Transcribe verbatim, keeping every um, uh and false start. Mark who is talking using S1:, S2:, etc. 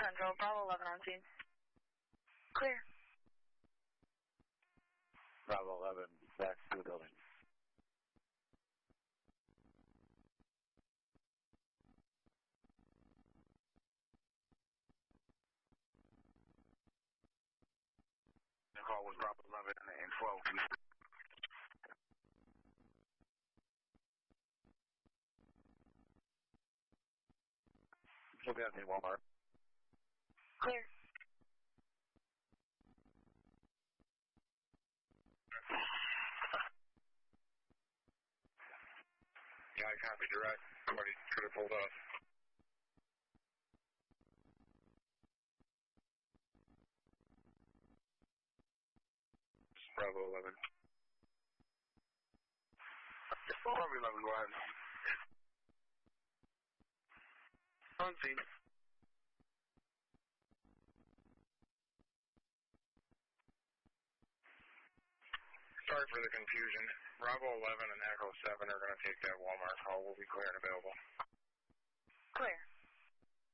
S1: Central, Bravo eleven on scene. Clear.
S2: Bravo eleven, back to the building. Call was Bravo eleven and twelve. We'll be out in Walmart.
S1: Clear.
S2: Yeah, I copy direct. Somebody could have pulled off. Bravo eleven. Bravo eleven, go ahead. On scene. Sorry for the confusion. Bravo eleven and Echo seven are going to take that Walmart call. We'll be clear and available.
S1: Clear.